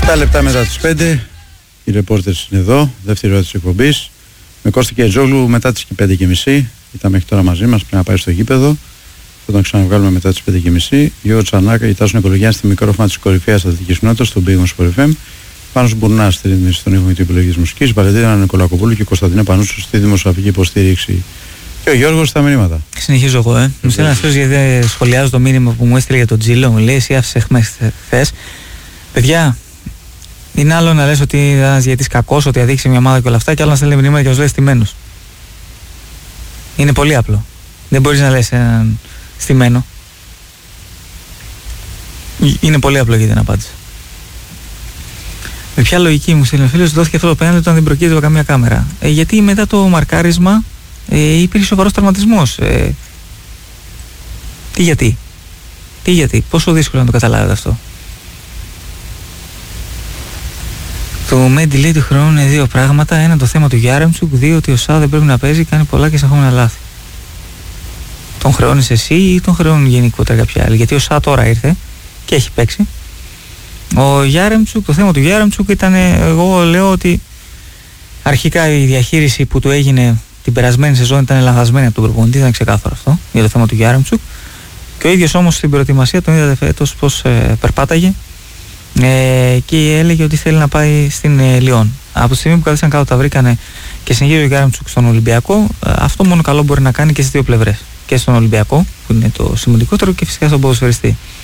7 λεπτά μετά τις 5, οι ρεπόρτερς είναι εδώ, δεύτερη ώρα της εκπομπής. Με Κώστα Κιατζόγλου μετά τις 5:30, ήταν μέχρι τώρα μαζί μας, πριν να πάει στο γήπεδο. Θα τον ξαναβγάλουμε μετά τις 5:30. Γιώργο Τσανάκα, Τάσο Νικολογιάννη στη μικρόφωνα της κορυφαίας αθλητικής κοινότητας, στον Big Sport FM. Πάνος Μπουρνάς στη ρύθμιση των ήχων και επιλογής μουσικής. Βαλεντίνα Νικολακοπούλου και Κωνσταντίνα Πανούσου στη δημοσιογραφική υποστήριξη. Και ο Γιώργος στα μηνύματα. Συνεχίζω εγώ. Μου στέλνει ένα φίλος γιατί σχολιάζω το μήνυμα που μου έστειλε για τον Τζίλο. Μου λέει: εσύ άφησες χθες. Παιδιά, είναι άλλο να λες ότι είναι ένας διαιτητής κακός, ότι αδίκησε μια ομάδα και όλα αυτά, και άλλο να στέλνει μηνύματα και να σου λέει στημένος. Είναι πολύ απλό. Δεν μπορείς να λες έναν στημένο. Είναι πολύ απλό γιατί δεν απάντησε. Με ποια λογική μου στέλνει ο φίλος, δόθηκε αυτό το πέναλτι όταν δεν προκύπτει από καμία κάμερα. Γιατί μετά το μαρκάρισμα υπήρχε σοβαρός τραυματισμός. Τι γιατί, πόσο δύσκολο να το καταλάβετε αυτό. Το Μέντι λέει του χρόνου είναι δύο πράγματα. Ένα, το θέμα του Γιάρεμτσουκ. Δύο, ότι ο Σά δεν πρέπει να παίζει, κάνει πολλά και συνεχόμενα λάθη. Τον χρεώνεις εσύ ή τον χρεώνουν γενικότερα κάποιοι άλλοι? Γιατί ο Σά τώρα ήρθε και έχει παίξει. Ο Γιάρεμτσουκ, το θέμα του Γιάρεμτσουκ ήταν, εγώ λέω ότι αρχικά η διαχείριση που του έγινε την περασμένη σεζόν ήταν λανθασμένη από τον προπονητή, ήταν ξεκάθαρο αυτό για το θέμα του Γιάρεμτσουκ. Και ο ίδιος όμως στην προετοιμασία τον είδατε φέτος πως περπάταγε και έλεγε ότι θέλει να πάει στην Λιόν. Από τη στιγμή που καθίσαν κάτω τα βρήκανε και συνεχίζει ο Γιάρεμτσουκ στον Ολυμπιακό, αυτό μόνο καλό μπορεί να κάνει και στις δύο πλευρές. Και στον Ολυμπιακό, που είναι το σημαντικότερο, και φυσικά στον ποδοσφαιριστή.